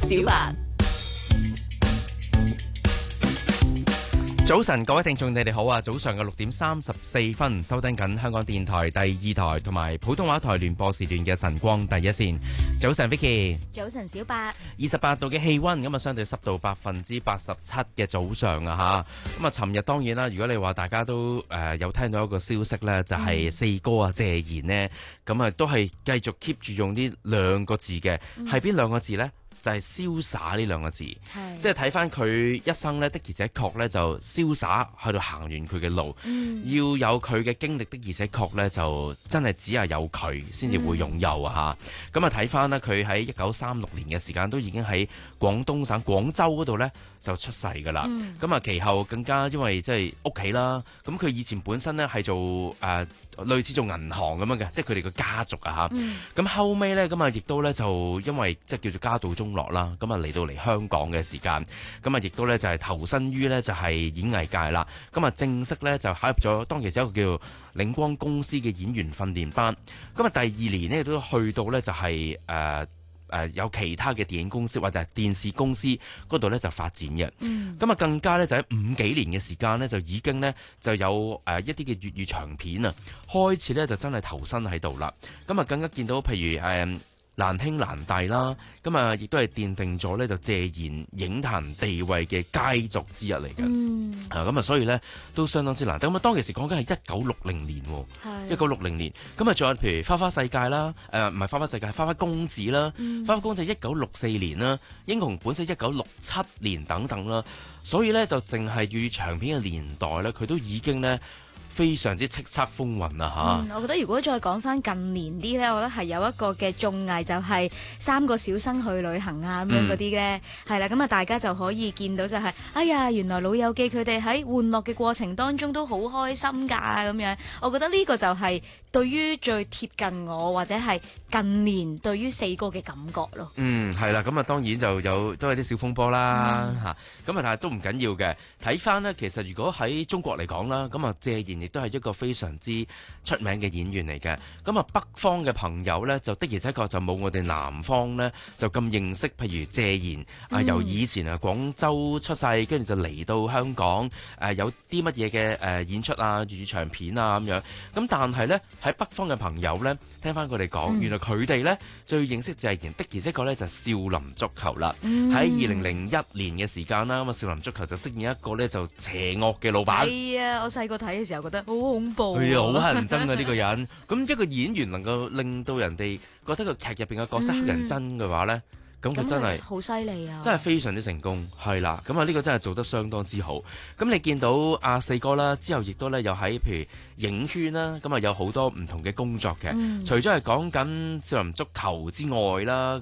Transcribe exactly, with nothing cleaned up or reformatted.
小白。 早晨，各位聽眾，你哋好啊！早上嘅六點三十四分，收聽緊香港電台第二台同埋普通話台聯播時段嘅晨光第一線。早晨 Vicky， 早晨小白。 二十八度嘅氣溫，咁啊相對濕度百分之八十七嘅早上啊吓。咁啊，尋日當然啦，如果你話大家都誒、呃、有聽到一個消息咧，就係、是、四哥啊謝賢呢，咁啊都係繼續 keep 住用呢兩個字嘅，係邊兩個字呢？就係瀟灑呢兩個字，即係睇翻佢一生呢，的而且確呢，就瀟灑去到行完佢嘅路，嗯、要有佢嘅經歷，的而且確呢，就真係只係有佢先至會擁有啊！嚇咁啊，睇翻呢，佢喺一九三六年嘅時間都已經喺廣東省廣州嗰度呢，就出世㗎啦。咁啊、嗯，其後更加因為即係屋企啦，咁佢以前本身呢，係做誒。呃類似做銀行咁樣嘅，即係佢哋個家族啊嚇。咁、嗯、後尾咧，咁啊亦都咧就因為即係叫做家道中落啦，咁啊嚟到嚟香港嘅時間，咁啊亦都咧就係投身於咧就係演藝界啦。咁啊正式咧就考入咗當其時一個叫領光公司嘅演員訓練班。咁啊第二年呢，都去到咧就係、是、誒。呃誒、呃、有其他嘅電影公司或者係電視公司嗰度咧就發展嘅，咁啊、嗯、更加咧就喺五幾年嘅時間咧就已經咧就有誒、呃、一啲嘅粵語長片啊開始咧就真係投身喺度啦，咁啊更加見到譬如誒。呃難兄難弟啦，咁啊，亦都係奠定咗咧就謝賢影壇地位嘅佳作之一嚟嘅。嗯，啊，咁啊，所以咧都相當之難得。咁啊，當其時講緊係一九六零年，一九六零年。咁啊，仲有譬如花花世界啦，誒唔係花花世界，花花公子啦，嗯、花花公子一九六四年啦，英雄本色一九六七年等等啦。所以咧就淨係粵語長片嘅年代咧，佢都已經咧。非常之叱咤風雲啊！嚇、 嗯，我覺得如果再講翻近年啲咧，我覺得係有一個嘅綜藝就係、是、三個小生去旅行啊咁樣嗰啲咧，係啦、嗯，咁啊大家就可以見到就係、是，哎呀，原來老友記佢哋喺玩樂嘅過程當中都好開心㗎咁樣。我覺得呢個就係對於最貼近我或者係近年對於四哥嘅感覺咯。嗯， 係啦，咁啊當然就有都係啲小風波啦嚇，咁啊、嗯、但係都唔緊要嘅。睇翻呢，其實如果喺中國嚟講啦，咁啊謝賢亦都係一個非常之出名嘅演員嚟嘅，咁啊北方嘅朋友呢，就的而且確就冇我哋南方呢，就咁認識，譬如謝賢啊，由以前啊廣州出世，跟住就嚟到香港，誒、呃、有啲乜嘢嘅誒演出啊，粵語長片啊咁樣，咁但係呢，喺北方嘅朋友呢，聽翻佢哋講，嗯、原來佢哋呢，最認識謝賢的而且確呢，就係少林足球啦，喺二零零一年嘅時間啦，咁啊少林足球就飾演一個呢，就邪惡嘅老闆。 係啊，我細個睇嘅時候覺得好恐怖， 係啊，好乞人憎啊呢個人。咁一個演員能夠令到人哋覺得個劇入邊嘅角色乞人憎嘅話咧，咁佢、嗯、真係好犀利啊！ 真係非常之成功，係啦。咁啊呢個真係做得相當之好。咁你見到阿四哥啦，之後亦都咧又喺譬如影圈啦，咁啊有好多唔同嘅工作嘅。嗯、除咗係講緊少林足球之外啦。